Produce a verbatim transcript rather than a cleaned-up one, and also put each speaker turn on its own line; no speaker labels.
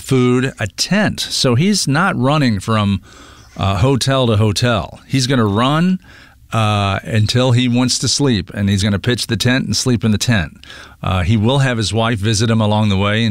food, a tent. So he's not running from uh, hotel to hotel. He's going to run uh, until he wants to sleep, and he's going to pitch the tent and sleep in the tent. Uh, he will have his wife visit him along the way and